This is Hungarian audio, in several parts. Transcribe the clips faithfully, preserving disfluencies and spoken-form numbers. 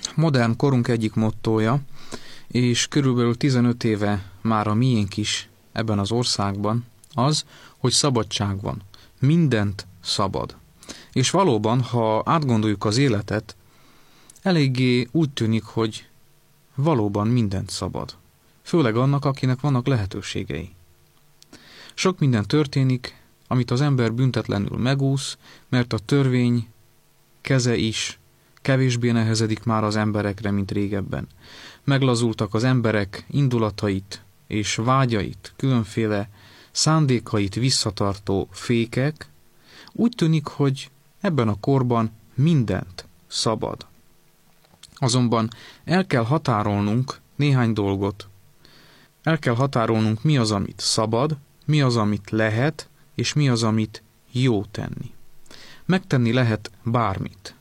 modern korunk egyik mottója, és körülbelül tizenöt éve már a miénk is ebben az országban, az, hogy szabadság van. Mindent szabad. És valóban, ha átgondoljuk az életet, eléggé úgy tűnik, hogy valóban mindent szabad. Főleg annak, akinek vannak lehetőségei. Sok minden történik, amit az ember büntetlenül megúsz, mert a törvény keze is kevésbé nehezedik már az emberekre, mint régebben. Meglazultak az emberek indulatait és vágyait, különféle szándékait visszatartó fékek. Úgy tűnik, hogy ebben a korban mindent szabad. Azonban el kell határolnunk néhány dolgot. El kell határolnunk, mi az, amit szabad, mi az, amit lehet, és mi az, amit jó tenni. Megtenni lehet bármit.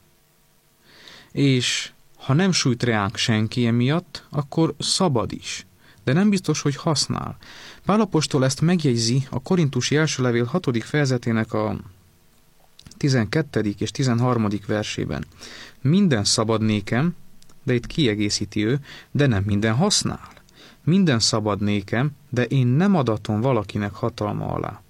És ha nem sújt reánk senki emiatt, akkor szabad is. De nem biztos, hogy használ. Pál apostol ezt megjegyzi a Korintusi első levél hatodik fejezetének a tizenkettedik és tizenharmadik versében. Minden szabad nékem, de itt kiegészíti ő, de nem minden használ. Minden szabad nékem, de én nem adatom valakinek hatalma alá.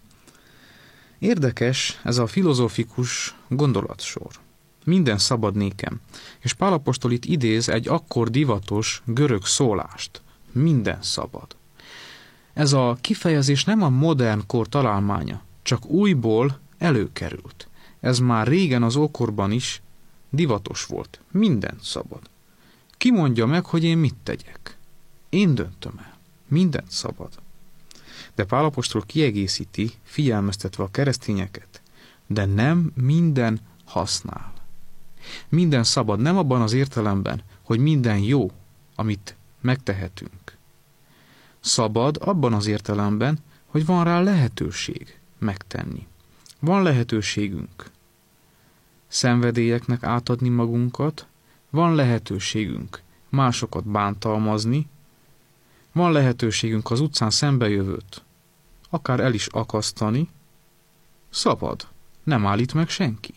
Érdekes ez a filozófikus gondolatsor. Minden szabad nékem. És Pál apostol itt idéz egy akkor divatos görög szólást. Minden szabad. Ez a kifejezés nem a modern kor találmánya, csak újból előkerült. Ez már régen az ókorban is divatos volt. Mindent szabad. Ki mondja meg, hogy én mit tegyek? Én döntöm el. Mindent szabad. De Pál apostol kiegészíti, figyelmeztetve a keresztényeket, de nem minden használ. Minden szabad, nem abban az értelemben, hogy minden jó, amit megtehetünk. Szabad abban az értelemben, hogy van rá lehetőség megtenni. Van lehetőségünk szenvedélyeknek átadni magunkat, van lehetőségünk másokat bántalmazni, van lehetőségünk az utcán szembejövőt akár el is akasztani. Szabad, nem állít meg senki.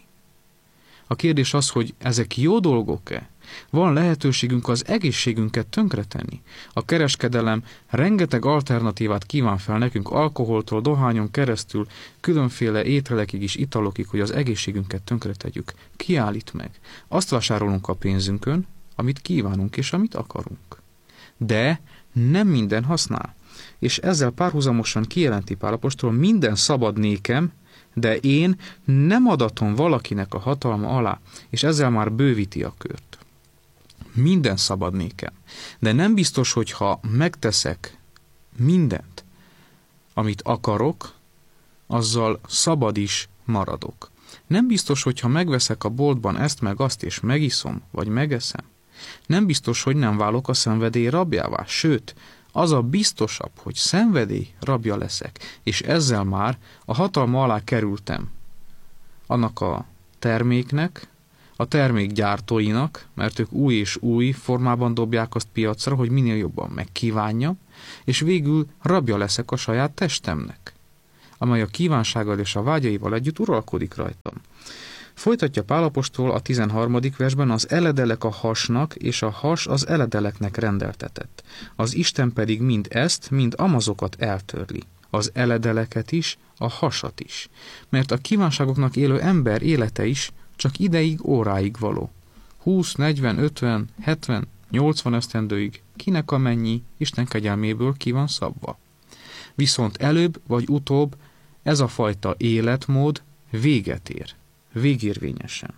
A kérdés az, hogy ezek jó dolgok-e? Van lehetőségünk az egészségünket tönkretenni. A kereskedelem rengeteg alternatívát kíván fel nekünk, alkoholtól, dohányon keresztül, különféle ételekig és italokig, hogy az egészségünket tönkretegyük. Ki állít meg? Azt vásárolunk a pénzünkön, amit kívánunk és amit akarunk. De nem minden használ. És ezzel párhuzamosan kijelenti Pál apostol, minden szabad nékem, de én nem adatom valakinek a hatalma alá, és ezzel már bővíti a kört. Minden szabad nékem, de nem biztos, hogy ha megteszek mindent, amit akarok, azzal szabad is maradok. Nem biztos, hogy ha megveszek a boltban ezt meg azt, és megiszom, vagy megeszem, nem biztos, hogy nem válok a szenvedély rabjává, sőt, az a biztosabb, hogy szenvedély rabja leszek, és ezzel már a hatalma alá kerültem annak a terméknek, a termék gyártóinak, mert ők új és új formában dobják azt piacra, hogy minél jobban megkívánja, és végül rabja leszek a saját testemnek, amely a kívánsággal és a vágyaival együtt uralkodik rajtam. Folytatja Pál apostol a tizenharmadik versben, az eledelek a hasnak, és a has az eledeleknek rendeltetett. Az Isten pedig mind ezt, mind amazokat eltörli. Az eledeleket is, a hasat is. Mert a kívánságoknak élő ember élete is csak ideig, óráig való. húsz, negyven, ötven, hetven, nyolcvan esztendőig, kinek amennyi Isten kegyelméből ki van szabva. Viszont előbb vagy utóbb ez a fajta életmód véget ér. Végérvényesen.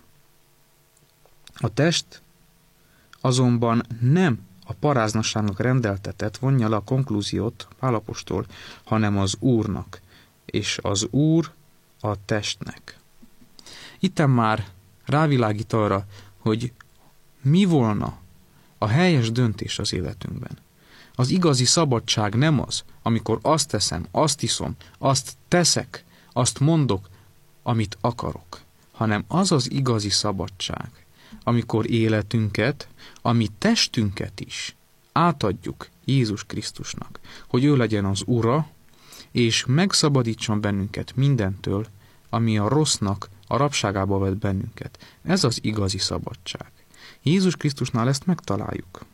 A test azonban nem a paráznaságnak rendeltetett, vonja le a konklúziót Pál apostol, hanem az Úrnak, és az Úr a testnek. Itten már rávilágít arra, hogy mi volna a helyes döntés az életünkben. Az igazi szabadság nem az, amikor azt teszem, azt iszom, azt teszek, azt mondok, amit akarok, hanem az az igazi szabadság, amikor életünket, ami testünket is átadjuk Jézus Krisztusnak, hogy ő legyen az Ura, és megszabadítson bennünket mindentől, ami a rossznak a rabságába vet bennünket. Ez az igazi szabadság. Jézus Krisztusnál ezt megtaláljuk.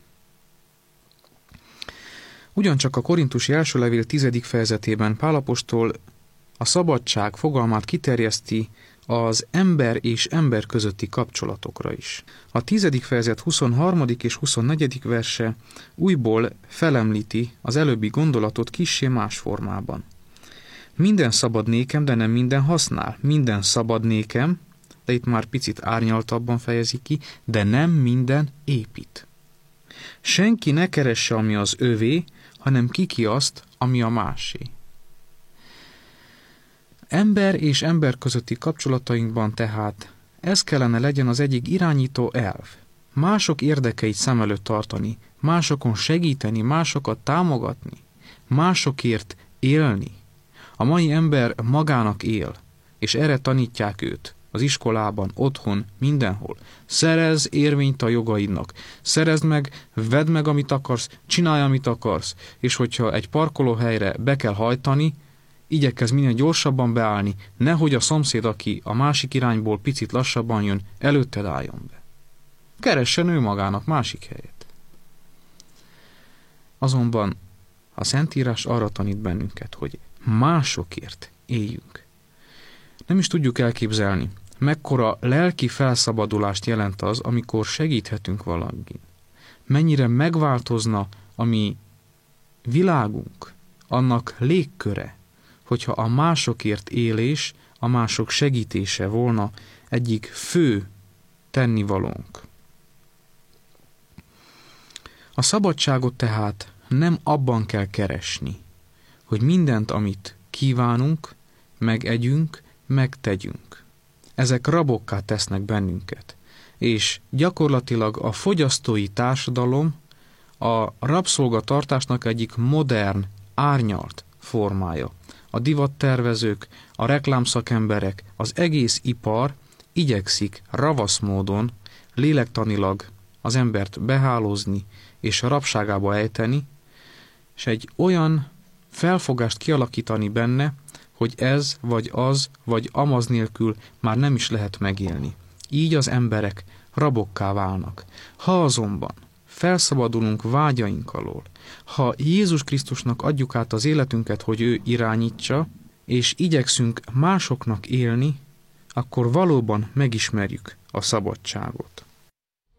Ugyancsak a Korintusi első levél tizedik fejezetében Pál apostol a szabadság fogalmát kiterjeszti az ember és ember közötti kapcsolatokra is. A tizedik fejezet huszonharmadik és huszonnegyedik verse újból felemlíti az előbbi gondolatot kissé más formában. Minden szabad nékem, de nem minden használ. Minden szabad nékem, de itt már picit árnyaltabban fejezi ki, de nem minden épít. Senki ne keresse, ami az övé, hanem kiki azt, ami a másé. Ember és ember közötti kapcsolatainkban tehát ez kellene legyen az egyik irányító elv. Mások érdekeit szem előtt tartani, másokon segíteni, másokat támogatni, másokért élni. A mai ember magának él, és erre tanítják őt. Az iskolában, otthon, mindenhol. Szerezz érvényt a jogaidnak. Szerezd meg, vedd meg, amit akarsz, csinálj, amit akarsz, és hogyha egy parkolóhelyre be kell hajtani, igyekezz minél gyorsabban beállni, nehogy a szomszéd, aki a másik irányból picit lassabban jön, előtted álljon be. Keressen ő magának másik helyet. Azonban a Szentírás arra tanít bennünket, hogy másokért éljünk. Nem is tudjuk elképzelni, mekkora lelki felszabadulást jelent az, amikor segíthetünk valakin. Mennyire megváltozna a mi világunk, annak légköre, hogyha a másokért élés, a mások segítése volna egyik fő tennivalónk. A szabadságot tehát nem abban kell keresni, hogy mindent, amit kívánunk, megegyünk, megtegyünk. Ezek rabokká tesznek bennünket, és gyakorlatilag a fogyasztói társadalom a rabszolgatartásnak egyik modern, árnyalt formája. A divattervezők, a reklámszakemberek, az egész ipar igyekszik ravasz módon, lélektanilag az embert behálózni és a rabságába ejteni, és egy olyan felfogást kialakítani benne, hogy ez, vagy az, vagy amaz nélkül már nem is lehet megélni. Így az emberek rabokká válnak. Ha azonban felszabadulunk vágyaink alól, ha Jézus Krisztusnak adjuk át az életünket, hogy ő irányítsa, és igyekszünk másoknak élni, akkor valóban megismerjük a szabadságot.